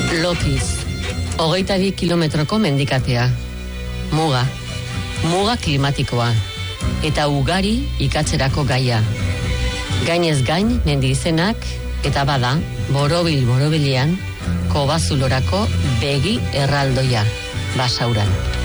Lokiz, 22 kilometroko mendikatea. Muga klimatikoa. Eta ugari ikatzerako gaia. Gainez gain mendi izenak, eta bada, borobilean, Kobazulorako begi erraldoia, Basauran.